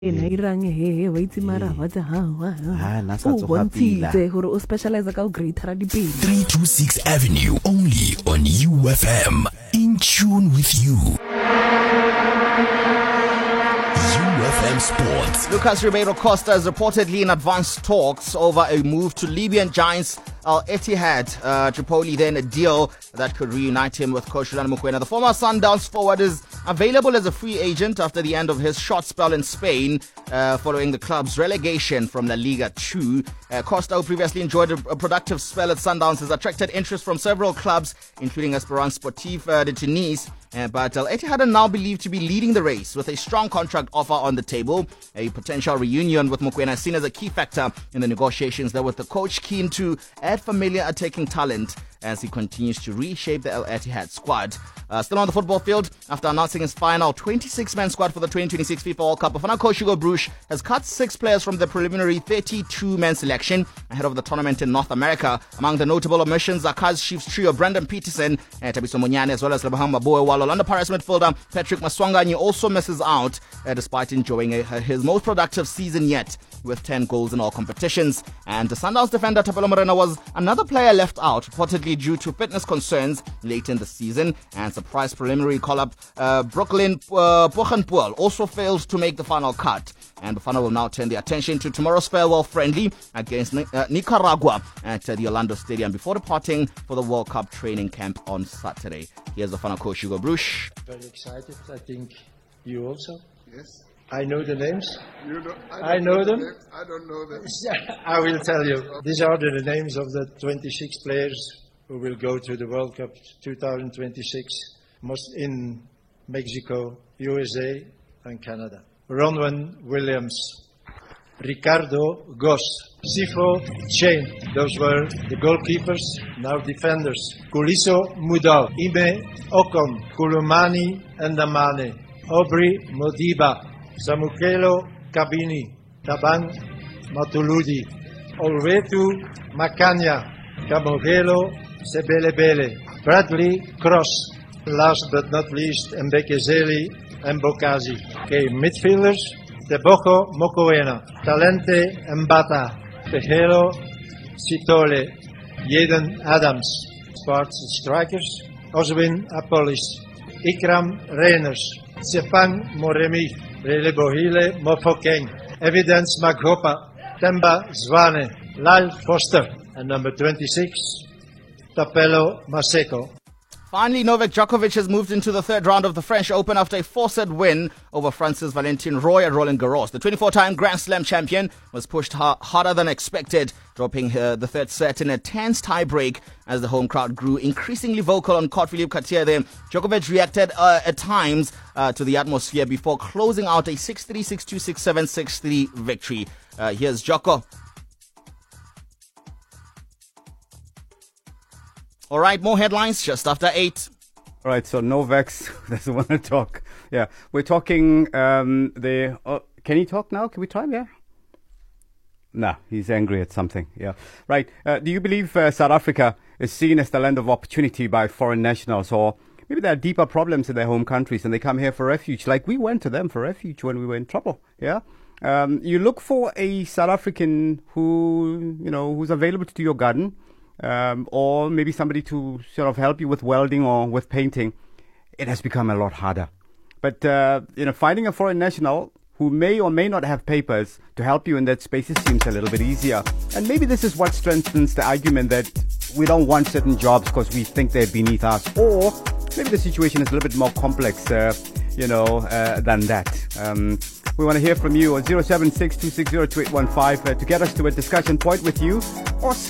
irang wa itse mara wa tsa o bontshitse gore o specialize ka o greater dipedi 326 Avenue only on UFM, in tune with you. UFM Sports. Lucas Ribeiro Costa is reportedly in advanced talks over a move to Libyan giants Al Ittihad Tripoli, then a deal that could reunite him with coach Julian Mokoena. The former Sundowns forward is available as a free agent after the end of his short spell in Spain following the club's relegation from La Liga 2. Costa, who previously enjoyed a productive spell at Sundowns, has attracted interest from several clubs, including Esperance Sportif de Tunis. But Al Ittihad are now believed to be leading the race with a strong contract offer on the table. A potential reunion with Mokoena is seen as a key factor in the negotiations there, with the coach keen to add familiar attacking talent as he continues to reshape the Al Ittihad squad. Still on the football field, after announcing his final 26-man squad for the 2026 FIFA World Cup, Bafana coach Hugo Broos has cut 6 players from the preliminary 32-man selection ahead of the tournament in North America. Among the notable omissions are Kaizer Chiefs trio Brandon Peterson, Thabiso Monyane, as well as Lebohang Maboe, while Orlando Pirates midfielder Patrick Maswanganyi also misses out despite enjoying his most productive season yet, with 10 goals in all competitions. And the Sundowns defender Thapelo Morena was another player left out, reportedly due to fitness concerns late in the season. And surprise preliminary call-up Brooklyn Pochenpoel also failed to make the final cut. And Bafana will now turn their attention to tomorrow's farewell friendly against Nicaragua at the Orlando Stadium before departing for the World Cup training camp on Saturday. Here's Bafana coach Hugo Broos. Very excited. I think you also. Yes. I know the names. You know, I know them. I don't know them. I will tell you. These are the names of the 26 players who will go to the World Cup 2026, most in Mexico, USA, and Canada. Ronwen Williams, Ricardo Goss, Sifo Chain. Those were the goalkeepers, now defenders. Kuliso Mudal, Ime Okon, Kulumani Ndamane, Aubrey Modiba, Samukelo Kabini, Tabang Matuludi, Olwetu Makanya, Kamogelo Sebelebele, Bradley Cross, last but not least Mbekezeli and Bokazi. Okay, midfielders, Tebogo Mokoena, Talente Mbata, Tejero Sitole, Jeden Adams, sports strikers, Oswin Apolis, Ikram Reiners, Sepang Moremi, Relebohile Mofokeng, Evidence Maghopa, Temba Zwane, Lyle Foster, and number 26, Thapelo Maseko. Finally, Novak Djokovic has moved into the third round of the French Open after a 4-set win over France's Valentin Roy at Roland Garros. The 24-time Grand Slam champion was pushed harder than expected, dropping the third set in a tense tie-break as the home crowd grew increasingly vocal on court. Philippe Cartier there. Djokovic reacted at times to the atmosphere before closing out a 6-3, 6-2, 6-7, 6-3 victory. Here's Djoko. All right, more headlines just after 8. All right, so Novak's doesn't want to talk. Yeah, we're talking can he talk now? Can we try him? Yeah. No, he's angry at something. Yeah, right. Do you believe South Africa is seen as the land of opportunity by foreign nationals, or maybe there are deeper problems in their home countries and they come here for refuge, like we went to them for refuge when we were in trouble? Yeah. You look for a South African who's available to do your garden. Or maybe somebody to sort of help you with welding or with painting. It has become a lot harder. But, finding a foreign national who may or may not have papers to help you in that space seems a little bit easier. And maybe this is what strengthens the argument that we don't want certain jobs because we think they're beneath us. Or maybe the situation is a little bit more complex, than that. We want to hear from you on 076-260-2815 to get us to a discussion point with you, or